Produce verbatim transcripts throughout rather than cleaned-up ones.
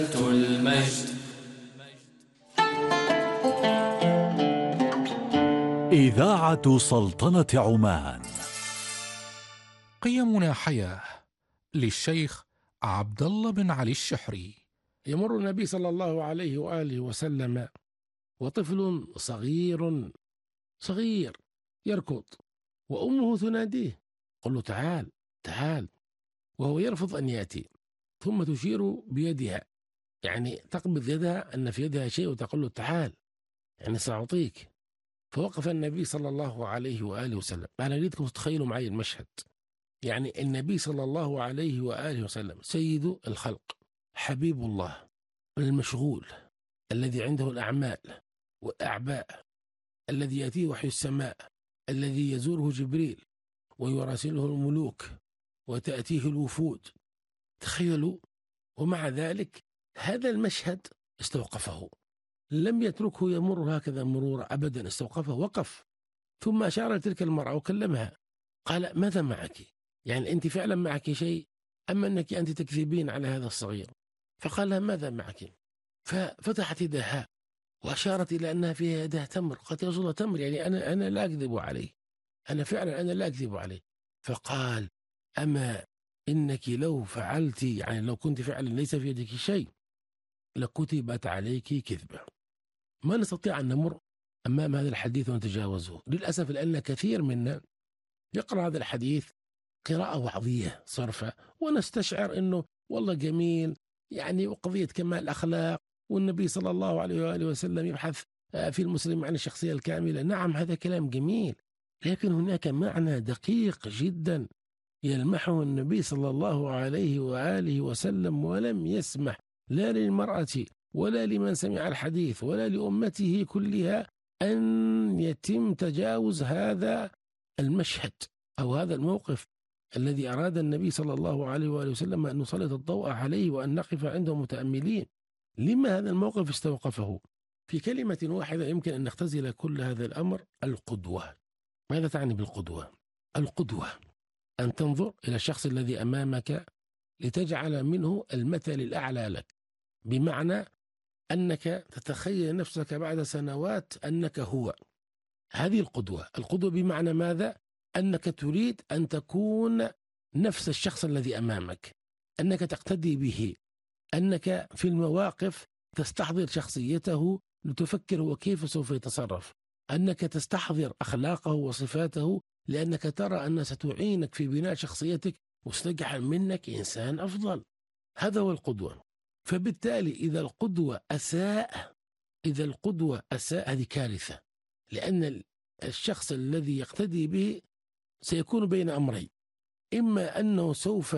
المجد. إذاعة سلطنة عمان. قيمنا حياة للشيخ عبد الله بن علي الشحري. يمر النبي صلى الله عليه وآله وسلم وطفل صغير صغير يركض، وأمه تناديه، قل له تعال تعال، وهو يرفض أن يأتي، ثم تشير بيدها، يعني تقبض يدها أن في يدها شيء وتقول له تعال، يعني سأعطيك. فوقف النبي صلى الله عليه وآله وسلم. أنا أريدكم تتخيلوا معي المشهد. يعني النبي صلى الله عليه وآله وسلم سيد الخلق، حبيب الله المشغول، الذي عنده الأعمال والأعباء، الذي يأتيه وحي السماء، الذي يزوره جبريل ويراسله الملوك وتأتيه الوفود. تخيلوا، ومع ذلك هذا المشهد استوقفه، لم يتركه يمر هكذا مرورا أبدا، استوقفه، وقف، ثم أشار لتلك المرأة وكلمها، قال ماذا معك؟ يعني أنت فعلا معك شيء أم أنك أنت تكذبين على هذا الصغير؟ فقال لها ماذا معك؟ ففتحت يدها وأشارت إلى أنها فيها يدها تمر. قالت يا رسول الله تمر، يعني أنا أنا لا أكذب عليه، أنا فعلا أنا لا أكذب عليه. فقال أما إنك لو فعلت، يعني لو كنت فعلا ليس في يدك شيء لكتبت عليك كذبة. ما نستطيع أن نمر أمام هذا الحديث ونتجاوزه للأسف، لأن كثير منا يقرأ هذا الحديث قراءة وعظية صرفة، ونستشعر أنه والله جميل، يعني وقضية كمال الأخلاق، والنبي صلى الله عليه وآله وسلم يبحث في المسلم عن الشخصية الكاملة. نعم هذا كلام جميل، لكن هناك معنى دقيق جدا يلمحه النبي صلى الله عليه وآله وسلم، ولم يسمح لا للمرأة ولا لمن سمع الحديث ولا لأمته كلها أن يتم تجاوز هذا المشهد أو هذا الموقف الذي أراد النبي صلى الله عليه وآله وسلم أن نسلط الضوء عليه وأن نقف عنده متأملين. لما هذا الموقف استوقفه؟ في كلمة واحدة يمكن أن نختزل كل هذا الأمر: القدوة. ماذا تعني بالقدوة؟ القدوة أن تنظر إلى الشخص الذي أمامك لتجعل منه المثل الأعلى لك، بمعنى أنك تتخيل نفسك بعد سنوات أنك هو. هذه القدوة. القدوة بمعنى ماذا؟ أنك تريد أن تكون نفس الشخص الذي أمامك، أنك تقتدي به، أنك في المواقف تستحضر شخصيته لتفكر وكيف سوف يتصرف، أنك تستحضر أخلاقه وصفاته لأنك ترى أنها ستعينك في بناء شخصيتك وستجعل منك إنسان أفضل. هذا هو القدوة. فبالتالي إذا القدوة أساء إذا القدوة أساء هذه كارثة، لأن الشخص الذي يقتدي به سيكون بين أمرين: إما أنه سوف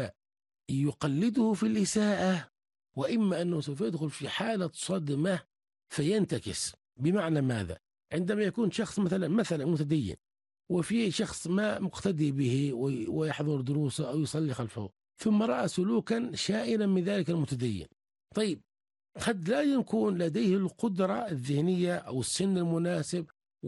يقلده في الإساءة، وإما أنه سوف يدخل في حالة صدمة فينتكس. بمعنى ماذا؟ عندما يكون شخص مثلا مثلا متدين، وفي شخص ما مقتدي به ويحضر دروسه أو يصلي خلفه، ثم رأى سلوكا شائنا من ذلك المتدين، طيب قد لا يكون لديه القدرة الذهنية أو السن المناسب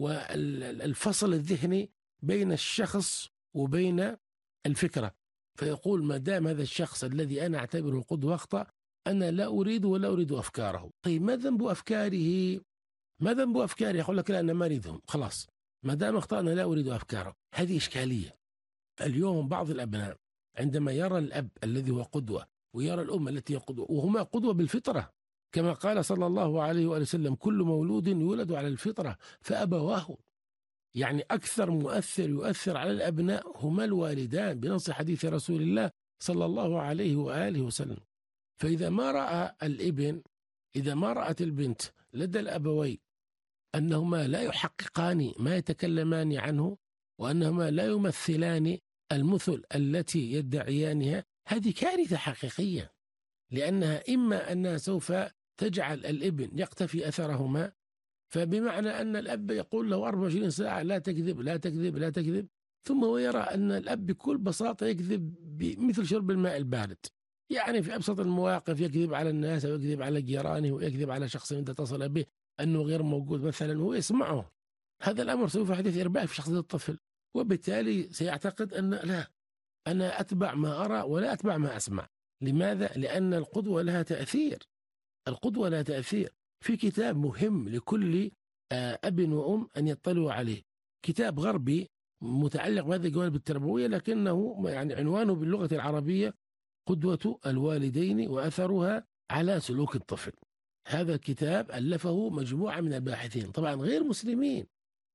والفصل الذهني بين الشخص وبين الفكرة، فيقول ما دام هذا الشخص الذي أنا أعتبره قدوة أخطأ، أنا لا أريد ولا أريد أفكاره. طيب ما ذنب أفكاره؟ ما ذنب أفكاره؟ يقول لك لا أنا ما أريدهم، خلاص ما دام أخطأ أنا لا أريد أفكاره. هذه إشكالية. اليوم بعض الأبناء عندما يرى الأب الذي هو قدوة ويرى الأم التي هي قدوة، وهما قدوة بالفطرة، كما قال صلى الله عليه وآله وسلم كل مولود يولد على الفطرة فأبواه، يعني أكثر مؤثر يؤثر على الأبناء هما الوالدان بنص حديث رسول الله صلى الله عليه وآله وسلم. فإذا ما رأى الابن إذا ما رأت البنت لدى الأبوين أنهما لا يحققان ما يتكلمان عنه، وأنهما لا يمثلان المثل التي يدعيانها، هذه كارثة حقيقية، لأنها إما أنها سوف تجعل الابن يقتفي أثرهما، فبمعنى أن الأب يقول له أربعة وعشرين ساعة لا تكذب لا تكذب لا تكذب، ثم هو يرى أن الأب بكل بساطة يكذب مثل شرب الماء البارد، يعني في أبسط المواقف يكذب على الناس ويكذب على جيرانه ويكذب على شخص أنت اتصل به أنه غير موجود مثلا وهو يسمعه. هذا الأمر سوف يحدث إرباك في شخصية الطفل، وبالتالي سيعتقد أن لا، أنا أتبع ما أرى ولا أتبع ما أسمع. لماذا؟ لأن القدوة لها تأثير. القدوة لها تأثير. في كتاب مهم لكل أب وأم أن يطلعوا عليه، كتاب غربي متعلق بهذه الجوانب التربوية، لكنه يعني عنوانه باللغة العربية قدوة الوالدين وأثرها على سلوك الطفل. هذا الكتاب ألفه مجموعة من الباحثين طبعا غير مسلمين،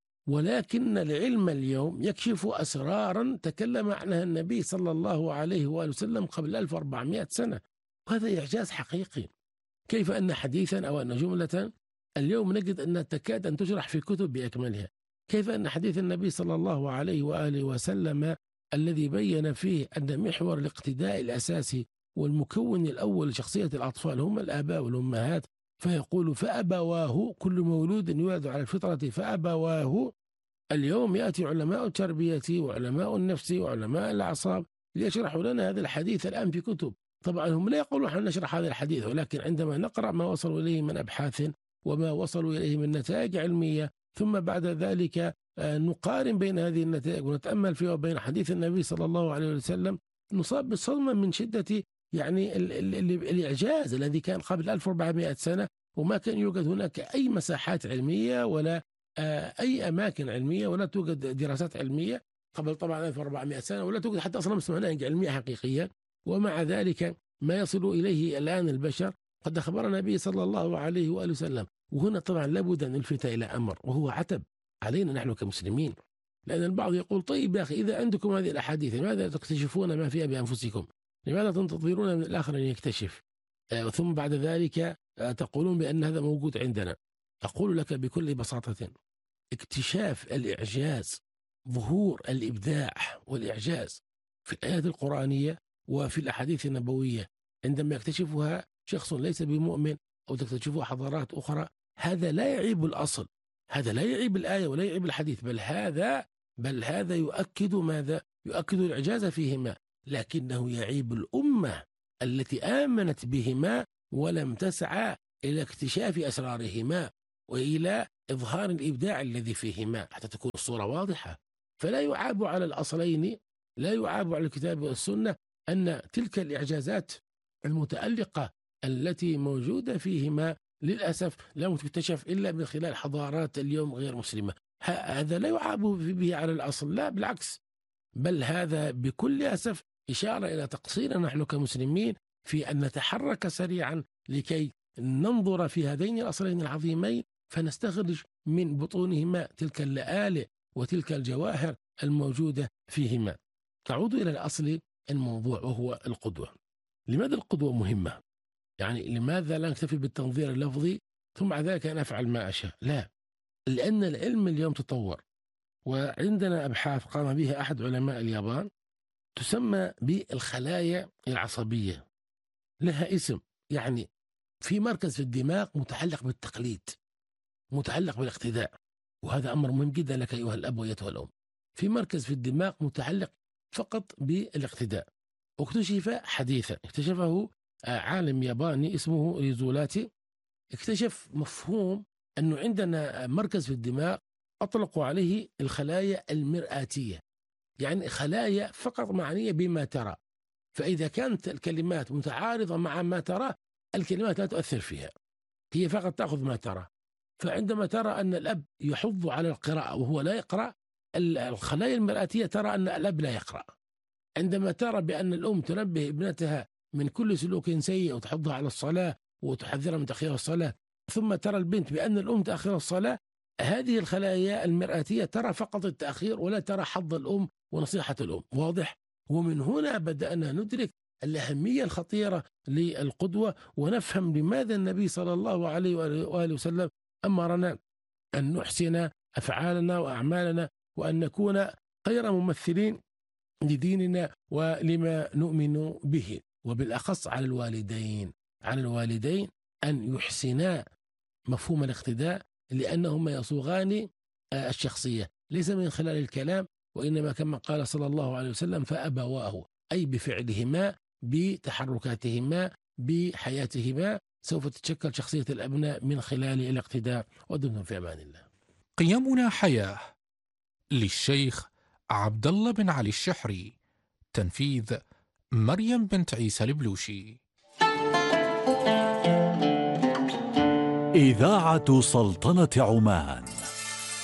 ولكن العلم اليوم يكشف أسرارا تكلم عنها النبي صلى الله عليه وآله وسلم قبل ألف وأربعمائة سنة، وهذا إعجاز حقيقي. كيف أن حديثا أو أن جملة اليوم نجد أنها تكاد أن تشرح في كتب بأكملها، كيف أن حديث النبي صلى الله عليه وآله وسلم الذي بين فيه أن محور الاقتداء الأساسي والمكون الأول لشخصية الأطفال هم الآباء والأمهات، فيقول فأبواه، كل مولود يولد على الفطرة فأبواه. اليوم يأتي علماء التربية وعلماء النفس وعلماء الأعصاب ليشرحوا لنا هذا الحديث الآن في كتب. طبعا هم لا يقولون نحن نشرح هذا الحديث، ولكن عندما نقرأ ما وصلوا إليه من أبحاث وما وصلوا إليه من نتائج علمية، ثم بعد ذلك نقارن بين هذه النتائج ونتأمل فيها وبين حديث النبي صلى الله عليه وسلم، نصاب بالصدمة من شدة يعني ال ال ال الإعجاز الذي كان قبل ألف وأربعمائة سنة، وما كان يوجد هناك أي مساحات علمية ولا أي أماكن علمية، ولا توجد دراسات علمية قبل طبعا ألف وأربعمائة سنة، ولا توجد حتى أصلا مناهج علمية حقيقية. ومع ذلك ما يصل إليه الآن البشر قد أخبر النبي صلى الله عليه وآله وسلم. وهنا طبعا لابد أن نلفت إلى أمر، وهو عتب علينا نحن كمسلمين، لأن البعض يقول طيب يا أخي إذا عندكم هذه الأحاديث لماذا تكتشفون ما فيها بأنفسكم؟ لماذا تنتظرون من الآخر أن يكتشف آه ثم بعد ذلك آه تقولون بأن هذا موجود عندنا؟ أقول لك بكل بساطة اكتشاف الإعجاز، ظهور الإبداع والإعجاز في الآيات القرآنية وفي الأحاديث النبوية عندما يكتشفها شخص ليس بمؤمن أو تكتشفها حضارات أخرى، هذا لا يعيب الأصل، هذا لا يعيب الآية ولا يعيب الحديث، بل هذا بل هذا يؤكد ماذا؟ يؤكد الإعجاز فيهما، لكنه يعيب الأمة التي آمنت بهما ولم تسعى إلى اكتشاف أسرارهما وإلى إظهار الإبداع الذي فيهما حتى تكون الصورة واضحة. فلا يعاب على الأصلين، لا يعاب على الكتاب والسنة أن تلك الإعجازات المتألقة التي موجودة فيهما للأسف لم تكتشف إلا من خلال حضارات اليوم غير مسلمة. هذا لا يعاب به على الأصل، لا بالعكس، بل هذا بكل أسف إشارة إلى تقصيرنا نحن كمسلمين في أن نتحرك سريعا لكي ننظر في هذين الأصلين العظيمين فنستخرج من بطونهما تلك اللآلئ وتلك الجواهر الموجودة فيهما. تعود إلى الأصل الموضوع وهو القدوة. لماذا القدوة مهمة؟ يعني لماذا لا نكتفي بالتنظير اللفظي ثم بعد ذلك أن أفعل ما أشاء؟ لا، لأن العلم اليوم تطور، وعندنا أبحاث قام بها أحد علماء اليابان تسمى بالخلايا العصبية، لها اسم، يعني في مركز في الدماغ متعلق بالتقليد، متعلق بالاقتداء، وهذا أمر مهم جدا لك أيها الأب وأيتها الأم. في مركز في الدماغ متعلق فقط بالاقتداء، واكتشف حديثا، اكتشفه عالم ياباني اسمه ريزولاتي، اكتشف مفهوم أنه عندنا مركز في الدماغ أطلقوا عليه الخلايا المرآتية، يعني خلايا فقط معنية بما ترى، فإذا كانت الكلمات متعارضة مع ما ترى الكلمات لا تؤثر فيها، هي فقط تأخذ ما ترى. فعندما ترى أن الأب يحض على القراءة وهو لا يقرأ، الخلايا المرآتية ترى أن الأب لا يقرأ. عندما ترى بأن الأم تنبه ابنتها من كل سلوك سيء وتحضها على الصلاة وتحذرها من تأخير الصلاة، ثم ترى البنت بأن الأم تأخير الصلاة، هذه الخلايا المرآتية ترى فقط التأخير ولا ترى حظ الأم ونصيحة الأم. واضح؟ ومن هنا بدأنا ندرك الأهمية الخطيرة للقدوة، ونفهم لماذا النبي صلى الله عليه وآله وسلم أمرنا أن نحسن أفعالنا وأعمالنا وأن نكون خير ممثلين لديننا ولما نؤمن به، وبالأخص على الوالدين على الوالدين أن يحسنا مفهوم الاقتداء، لأنهما يصوغان الشخصية ليس من خلال الكلام، وإنما كما قال صلى الله عليه وسلم فأبواه، أي بفعلهما، بتحركاتهما، بحياتهما سوف تتشكل شخصية الأبناء من خلال الاقتداء. ودمتم في أمان الله. قيمنا حياة، للشيخ عبد الله بن علي الشحري، تنفيذ مريم بنت عيسى البلوشي. إذاعة سلطنة عمان.